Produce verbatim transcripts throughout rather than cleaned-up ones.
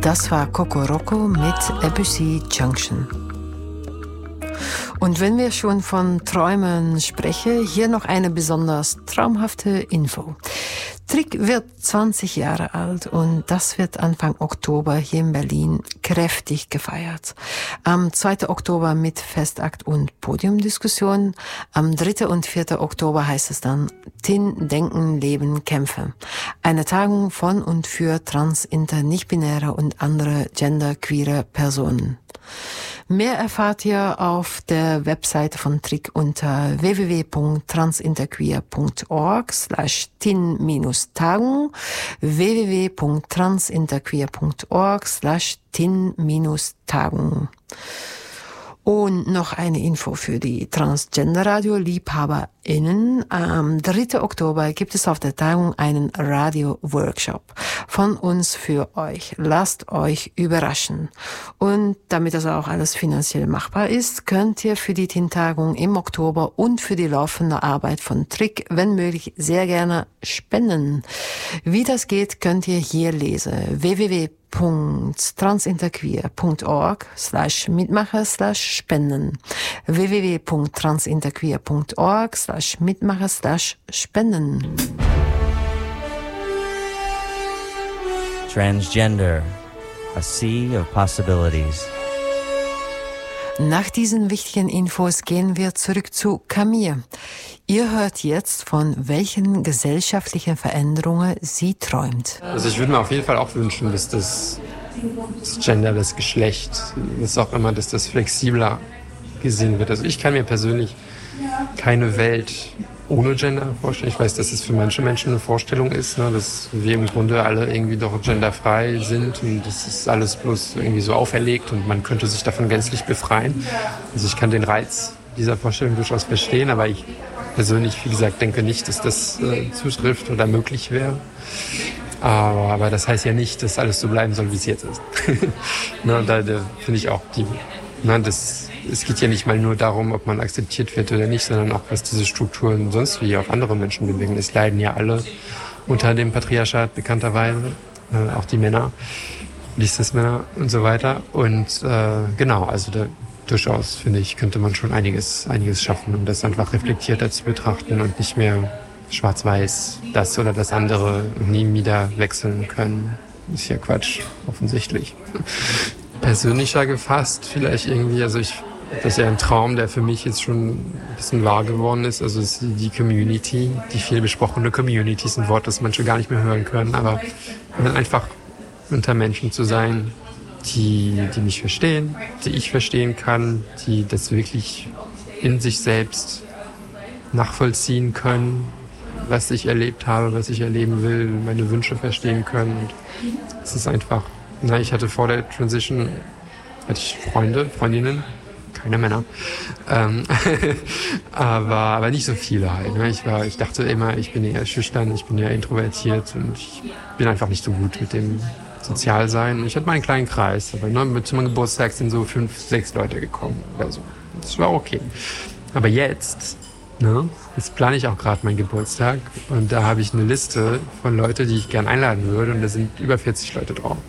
Das war Kokoroko mit Debussy Junction. Und wenn wir schon von Träumen sprechen, hier noch eine besonders traumhafte Info. Trick wird zwanzig Jahre alt und das wird Anfang Oktober hier in Berlin kräftig gefeiert. Am zweiten Oktober mit Festakt und Podiumdiskussion. Am dritten und vierten Oktober heißt es dann Tin, Denken, Leben, Kämpfen. Eine Tagung von und für trans, inter, nicht-binäre und andere genderqueere Personen. Mehr erfahrt ihr auf der Webseite von Trick unter w w w punkt transinterqueer punkt org slash tin-tagung, w w w punkt transinterqueer punkt org slash tin-tagung. Und noch eine Info für die Transgender-Radio-LiebhaberInnen. Am dritten Oktober gibt es auf der Tagung einen Radio-Workshop von uns für euch. Lasst euch überraschen. Und damit das auch alles finanziell machbar ist, könnt ihr für die Tin-Tagung im Oktober und für die laufende Arbeit von Trick, wenn möglich, sehr gerne spenden. Wie das geht, könnt ihr hier lesen. w w w punkt transinterqueer punkt org slash mitmacher slash spenden. w w w punkt transinterqueer punkt org slash mitmacher slash spenden. Transgender, a sea of possibilities. Nach diesen wichtigen Infos gehen wir zurück zu Camille. Ihr hört jetzt, von welchen gesellschaftlichen Veränderungen sie träumt. Also ich würde mir auf jeden Fall auch wünschen, dass das, das Gender, das Geschlecht, was auch immer, dass das flexibler gesehen wird. Also ich kann mir persönlich keine Welt ohne Gender vorstellen. Ich weiß, dass es für manche Menschen eine Vorstellung ist, ne, dass wir im Grunde alle irgendwie doch genderfrei sind und das ist alles bloß irgendwie so auferlegt und man könnte sich davon gänzlich befreien. Also ich kann den Reiz dieser Vorstellung durchaus verstehen, aber ich persönlich, wie gesagt, denke nicht, dass das äh, zutrifft oder möglich wäre. Aber, aber das heißt ja nicht, dass alles so bleiben soll, wie es jetzt ist. ne, da, da finde ich auch, die, ne, das es geht ja nicht mal nur darum, ob man akzeptiert wird oder nicht, sondern auch, was diese Strukturen sonst wie auch andere Menschen bewegen. Es leiden ja alle unter dem Patriarchat bekannterweise, äh, auch die Männer, die Cis-Männer und so weiter. Und äh, genau, also da durchaus, finde ich, könnte man schon einiges, einiges schaffen, um das einfach reflektierter zu betrachten und nicht mehr schwarz-weiß das oder das andere nie wieder wechseln können. Das ist ja Quatsch, offensichtlich. Persönlicher gefasst vielleicht irgendwie, also ich das ist ja ein Traum, der für mich jetzt schon ein bisschen wahr geworden ist. Also es ist die Community, die viel besprochene Community ist ein Wort, das manche gar nicht mehr hören können. Aber einfach unter Menschen zu sein, die, die mich verstehen, die ich verstehen kann, die das wirklich in sich selbst nachvollziehen können, was ich erlebt habe, was ich erleben will, meine Wünsche verstehen können. Und es ist einfach, na, ich hatte vor der Transition, hatte ich Freunde, Freundinnen, keine Männer, ähm, aber, aber nicht so viele halt. Ne? Ich, war, ich dachte immer, ich bin eher schüchtern, ich bin eher introvertiert und ich bin einfach nicht so gut mit dem Sozialsein. Ich hatte meinen kleinen Kreis, aber ne, mit zu meinem Geburtstag sind so fünf, sechs Leute gekommen oder so. Das war okay. Aber jetzt, ne, jetzt plane ich auch gerade meinen Geburtstag und da habe ich eine Liste von Leuten, die ich gern einladen würde und da sind über vierzig Leute drauf.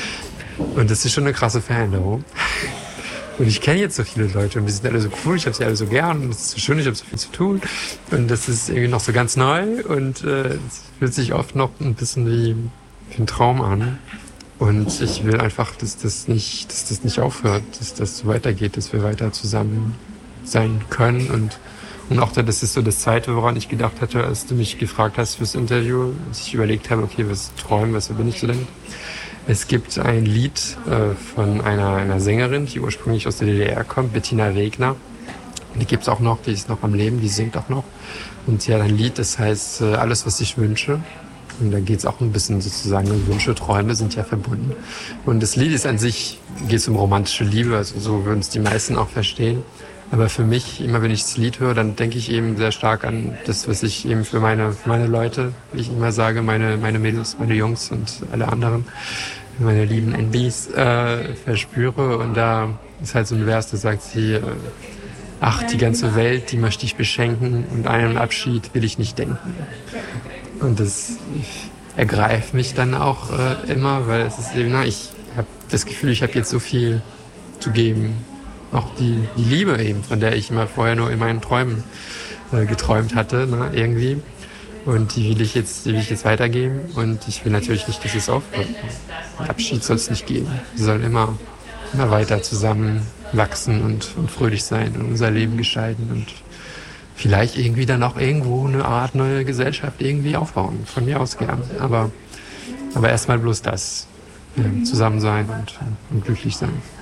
Und das ist schon eine krasse Veränderung. Und ich kenne jetzt so viele Leute und die sind alle so cool, ich habe sie alle so gern und es ist so schön, ich habe so viel zu tun. Und das ist irgendwie noch so ganz neu und äh, es fühlt sich oft noch ein bisschen wie, wie ein Traum an. Und ich will einfach, dass das nicht, dass das nicht aufhört, dass das so weitergeht, dass wir weiter zusammen sein können. Und, und auch das ist so das Zweite, woran ich gedacht hatte, als du mich gefragt hast fürs Interview, als ich überlegt habe, okay, was träumen, was bin ich so denn? Es gibt ein Lied äh, von einer, einer Sängerin, die ursprünglich aus der D D R kommt, Bettina Wegner. Die gibt's auch noch, die ist noch am Leben, die singt auch noch. Und sie hat ein Lied, das heißt äh, Alles, was ich wünsche. Und da geht's auch ein bisschen sozusagen um Wünsche, Träume sind ja verbunden. Und das Lied ist an sich, geht's um romantische Liebe, also so würden es die meisten auch verstehen. Aber für mich, immer wenn ich das Lied höre, dann denke ich eben sehr stark an das, was ich eben für meine, meine Leute, wie ich immer sage, meine, meine Mädels, meine Jungs und alle anderen, meine lieben N Bs, äh, verspüre. Und da ist halt so ein Vers, da sagt sie, äh, ach, die ganze Welt, die möchte ich beschenken und einen Abschied will ich nicht denken. Und das ergreift mich dann auch äh, immer, weil es ist eben, na, ich habe das Gefühl, ich habe jetzt so viel zu geben. Auch die, die Liebe eben, von der ich immer vorher nur in meinen Träumen äh, geträumt hatte, ne, irgendwie. Und die will ich jetzt, die will ich jetzt weitergeben. Und ich will natürlich nicht, dass es aufhört. Abschied soll es nicht geben. Wir sollen immer, immer weiter zusammen wachsen und, und fröhlich sein und unser Leben gestalten und vielleicht irgendwie dann auch irgendwo eine Art neue Gesellschaft irgendwie aufbauen. Von mir aus gern. Aber, aber erstmal bloß das. Ja, zusammen sein und, und glücklich sein.